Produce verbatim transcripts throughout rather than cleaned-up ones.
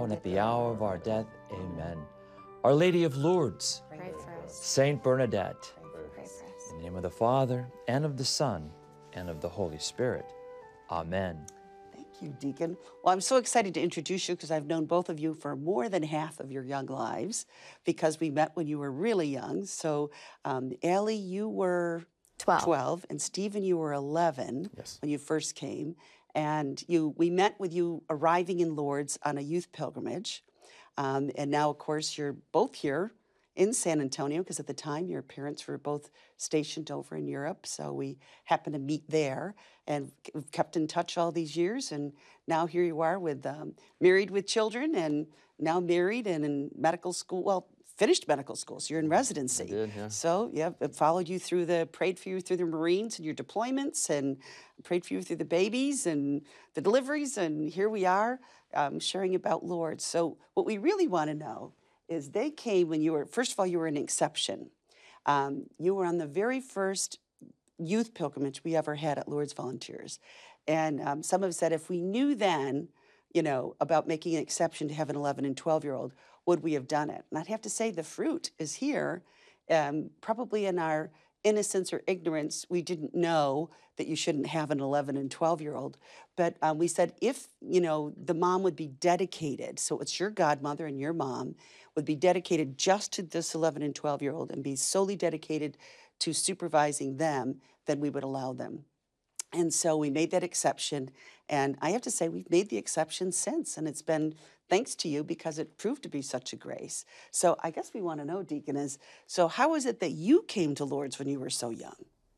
and at the hour of our death. Amen. Our Lady of Lourdes, Pray for us. Saint Bernadette, Pray for us. in the name of the Father, and of the Son, and of the Holy Spirit. Amen. Thank you, Deacon. Well, I'm so excited to introduce you because I've known both of you for more than half of your young lives because we met when you were really young. So, um, Allie, you were twelve. twelve, and Stephen, you were eleven Yes. when you first came. And you, we met with you arriving in Lourdes on a youth pilgrimage. Um, and now, of course, you're both here in San Antonio because at the time your parents were both stationed over in Europe. So we happened to meet there and we've kept in touch all these years. And now here you are with um, married with children and now married and in medical school. Well, finished medical school, so you're in residency. I did, yeah. So, yeah, it followed you through the, prayed for you through the Marines and your deployments and prayed for you through the babies and the deliveries. And here we are um, sharing about Lourdes. So what we really want to know is they came when you were, first of all, you were an exception. Um, you were on the very first youth pilgrimage we ever had at Lourdes Volunteers. And um, some have said if we knew then, you know, about making an exception to have an eleven and twelve-year-old, would we have done it? And I'd have to say the fruit is here. Um, probably in our innocence or ignorance, we didn't know that you shouldn't have an eleven and twelve-year-old. But um, we said if, you know, the mom would be dedicated, so it's your godmother and your mom, would be dedicated just to this eleven and twelve-year-old and be solely dedicated to supervising them, then we would allow them. And so we made that exception. And I have to say, we've made the exception since. And it's been thanks to you because it proved to be such a grace. So I guess we want to know, Deacon, is, so how is it that you came to Lourdes when you were so young?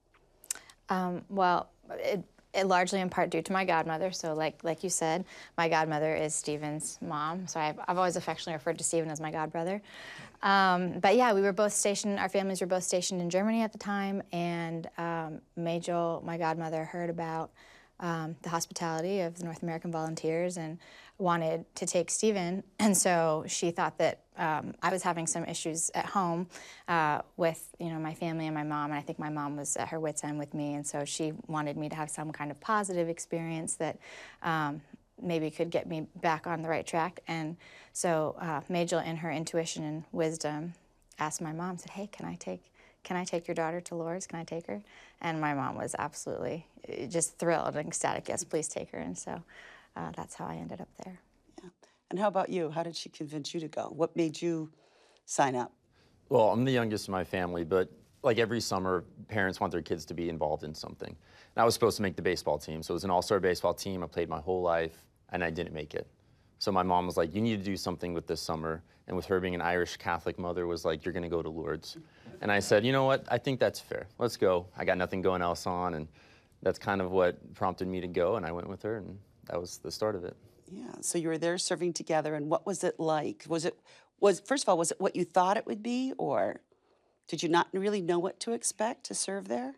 Um, well, it, it largely in part due to my godmother. So like like you said, my godmother is Stephen's mom. So I've, I've always affectionately referred to Stephen as my godbrother. Um, but yeah, we were both stationed, our families were both stationed in Germany at the time. And um, Majel, my godmother, heard about um, the hospitality of the North American Volunteers and wanted to take Stephen. And so she thought that um, I was having some issues at home uh, with, you know, my family and my mom. And I think my mom was at her wit's end with me. And so she wanted me to have some kind of positive experience that um, maybe could get me back on the right track. And so uh, Majel, in her intuition and wisdom, asked my mom, said, hey, can I take can I take your daughter to Lourdes? Can I take her? And my mom was absolutely just thrilled and ecstatic. Yes, please take her. And so uh, that's how I ended up there. Yeah. And how about you? How did she convince you to go? What made you sign up? Well, I'm the youngest in my family, but like every summer, parents want their kids to be involved in something. And I was supposed to make the baseball team. So it was an all-star baseball team. I played my whole life, and I didn't make it. So my mom was like, you need to do something with this summer. And with her being an Irish Catholic mother, was like, you're going to go to Lourdes. And I said, you know what? I think that's fair. Let's go. I got nothing going else on. And that's kind of what prompted me to go. And I went with her, and that was the start of it. Yeah. So you were there serving together. And what was it like? Was it, was first of all, was it what you thought it would be? Or did you not really know what to expect to serve there?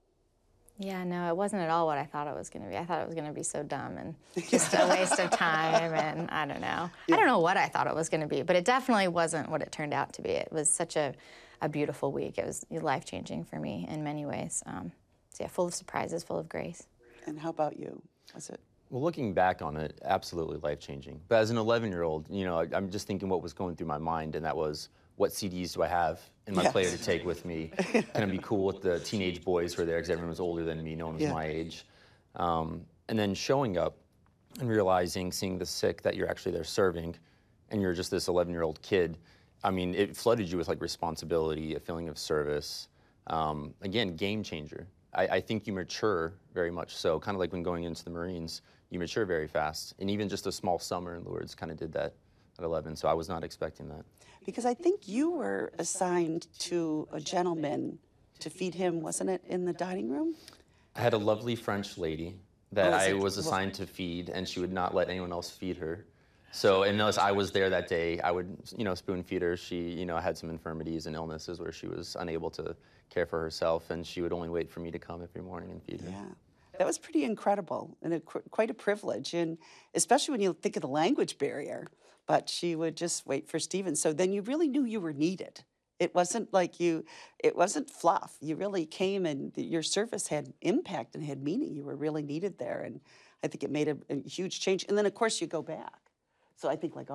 Yeah, no, it wasn't at all what I thought it was going to be. I thought it was going to be so dumb and just a waste of time, and I don't know. Yeah. I don't know what I thought it was going to be, but it definitely wasn't what it turned out to be. It was such a, a beautiful week. It was life-changing for me in many ways. Um, so yeah, full of surprises, full of grace. And how about you? Was it? Well, looking back on it, absolutely life-changing. But as an eleven-year-old, you know, I'm just thinking what was going through my mind, and that was, what C Ds do I have in my yes. player to take with me? Can I be cool with the teenage boys who were there, because everyone was older than me, no one was yeah. my age. Um, and then showing up and realizing, seeing the sick that you're actually there serving, and you're just this eleven-year-old kid, I mean, it flooded you with like responsibility, a feeling of service. Um, again, game changer. I, I think you mature very much so, kind of like when going into the Marines, you mature very fast. And even just a small summer in Lourdes kind of did that at eleven, so I was not expecting that. Because I think you were assigned to a gentleman to feed him, wasn't it, in the dining room? I had a lovely French lady that oh, I was assigned to feed, and she would not let anyone else feed her. So unless I was there that day, I would, you know, spoon feed her. She, you know, had some infirmities and illnesses where she was unable to care for herself, and she would only wait for me to come every morning and feed her. Yeah. That was pretty incredible and a, quite a privilege, and especially when you think of the language barrier. But she would just wait for Stephen. So then you really knew you were needed. It wasn't like you, it wasn't fluff. You really came and your service had impact and had meaning. You were really needed there. And I think it made a, a huge change. And then, of course, you go back. So I think like